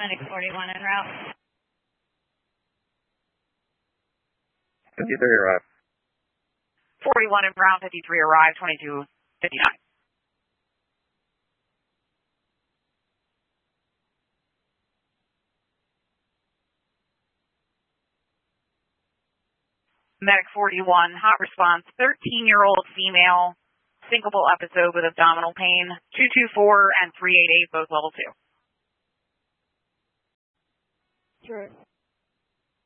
Medic 41 en route. 53 arrived. 41 en route, 53 arrived, 2259. Medic 41, hot response, 13-year-old female, syncopal episode with abdominal pain, 224 and 388, both level 2. Sure.